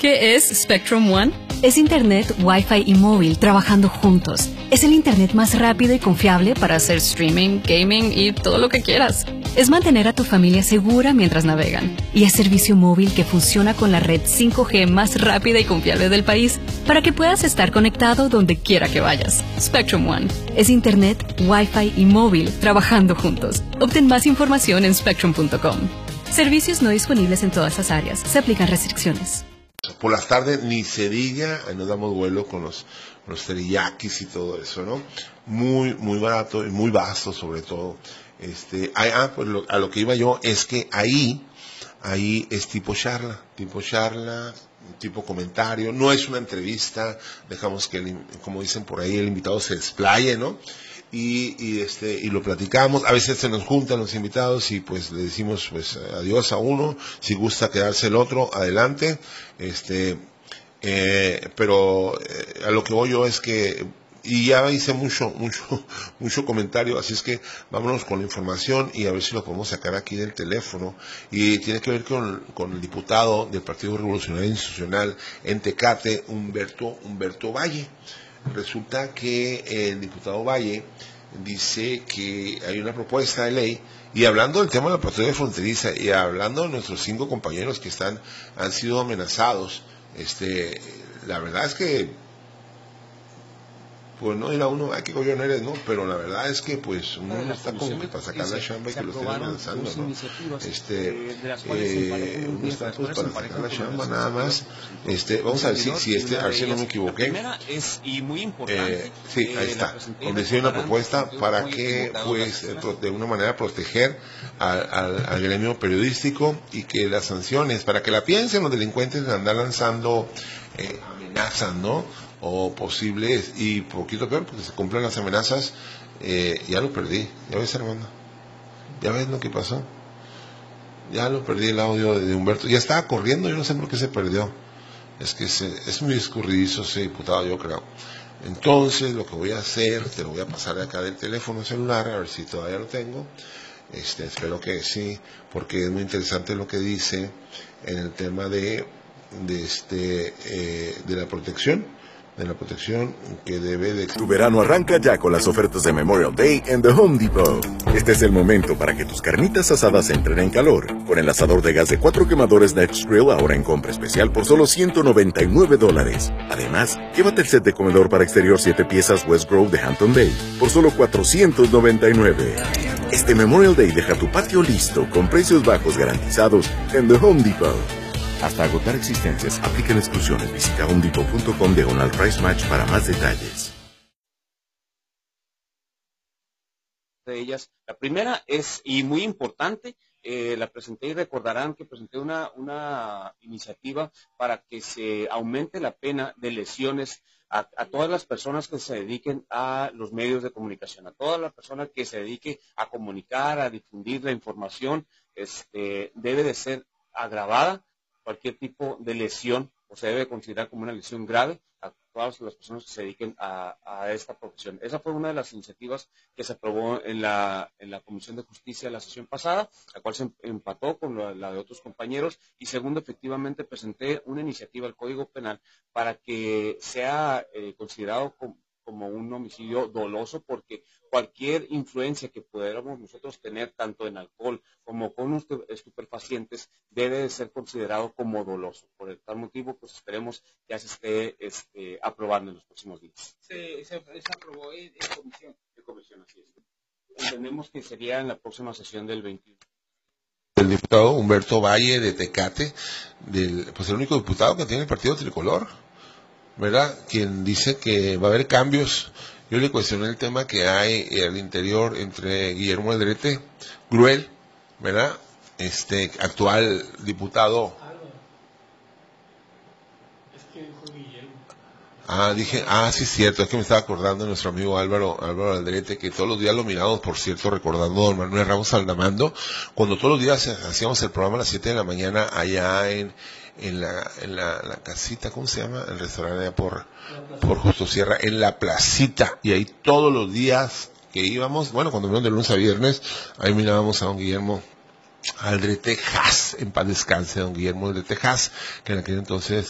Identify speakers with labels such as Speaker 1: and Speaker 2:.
Speaker 1: ¿Qué es Spectrum One?
Speaker 2: Es Internet, Wi-Fi y móvil trabajando juntos. Es el Internet más rápido y confiable
Speaker 1: Para hacer streaming, gaming y todo lo que quieras.
Speaker 2: Es mantener a tu familia segura mientras navegan. Y es servicio móvil que funciona con la red 5G más rápida y confiable del país para que puedas estar conectado donde quiera que vayas. Spectrum One. Es Internet, Wi-Fi y móvil trabajando juntos. Obtén más información en spectrum.com. Servicios no disponibles en todas las áreas. Se aplican restricciones.
Speaker 3: Por las tardes ni se diga, nos damos vuelo con los teriyakis y todo eso, ¿no? Muy barato y muy vasto sobre todo. Pues a lo que iba yo es que ahí es tipo charla, tipo comentario, no es una entrevista, dejamos que, como dicen por ahí, el invitado se explaye, ¿no? Y lo platicamos, a veces se nos juntan los invitados y pues le decimos pues adiós a uno, si gusta quedarse el otro, adelante, pero a lo que voy yo es que, y ya hice mucho comentario, así es que vámonos con la información y a ver si lo podemos sacar aquí del teléfono, y tiene que ver con el diputado del Partido Revolucionario Institucional en Tecate, Humberto Valle. Resulta que el diputado Valle dice que hay una propuesta de ley, y hablando del tema de la patrulla fronteriza y hablando de nuestros 5 compañeros que han sido amenazados, la verdad es que pues no dirá uno, ay, qué gollón eres, ¿no? Pero la verdad es que pues uno no está como que para sacar la chamba y que lo estén amenazando, ¿no? Uno está pues para sacar la chamba nada más. Vamos a ver a ver si no me equivoqué. Sí, ahí está. Ofreció una propuesta para que pues de una manera proteger al gremio periodístico, y que las sanciones, para que la piensen los delincuentes de andar lanzando amenazas, ¿no? O posibles, y poquito peor, porque se cumplen las amenazas. Ya lo perdí, ya ves, Armando, ya ves lo que pasó, ya lo perdí, el audio de Humberto, ya estaba corriendo, yo no sé por qué se perdió, es que es muy escurridizo ese diputado, yo creo. Entonces lo que voy a hacer, te lo voy a pasar de acá del teléfono celular, a ver si todavía lo tengo, espero que sí, porque es muy interesante lo que dice en el tema de la protección, que debe de...
Speaker 4: Tu verano arranca ya con las ofertas de Memorial Day en The Home Depot. Este es el momento para que tus carnitas asadas entren en calor. Con el asador de gas de 4 quemadores Next Grill ahora en compra especial por solo $199. Además, llévate el set de comedor para exterior 7 piezas West Grove de Hampton Bay por solo $499. Este Memorial Day deja tu patio listo con precios bajos garantizados en The Home Depot. Hasta agotar existencias, aplican exclusiones. Visita homedepot.com/price match para más detalles.
Speaker 5: De ellas, la primera es, y muy importante, la presenté y recordarán que presenté una iniciativa para que se aumente la pena de lesiones a todas las personas que se dediquen a los medios de comunicación, a toda la persona que se dedique a comunicar, a difundir la información, debe de ser agravada. Cualquier tipo de lesión, o se debe considerar como una lesión grave a todas las personas que se dediquen a esta profesión. Esa fue una de las iniciativas que se aprobó en la Comisión de Justicia la sesión pasada, la cual se empató con la de otros compañeros. Y segundo, efectivamente presenté una iniciativa al Código Penal para que sea considerado como un homicidio doloso, porque cualquier influencia que pudiéramos nosotros tener, tanto en alcohol como con estupefacientes, debe de ser considerado como doloso. Por tal motivo, pues esperemos ya se esté aprobando en los próximos días.
Speaker 6: Se aprobó en comisión.
Speaker 5: En comisión, así es. Entendemos que sería en la próxima sesión del 21.
Speaker 3: El diputado Humberto Valle de Tecate, pues el único diputado que tiene el Partido Tricolor, ¿verdad? Quien dice que va a haber cambios. Yo le cuestioné el tema que hay al interior entre Guillermo Aldrete, Gruel, ¿verdad? Actual diputado.
Speaker 6: Es que dijo Guillermo.
Speaker 3: Sí, cierto, es que me estaba acordando de nuestro amigo Álvaro Aldrete, que todos los días lo miramos, por cierto, recordando a don Manuel Ramos Aldamando, cuando todos los días hacíamos el programa a las 7 de la mañana allá en la casita, ¿cómo se llama? El restaurante allá por Justo Sierra, en la placita, y ahí todos los días que íbamos, bueno, cuando íbamos de lunes a viernes, ahí mirábamos a don Guillermo Aldrete Haas, en paz descanse don Guillermo Aldrete Haas, que en aquel entonces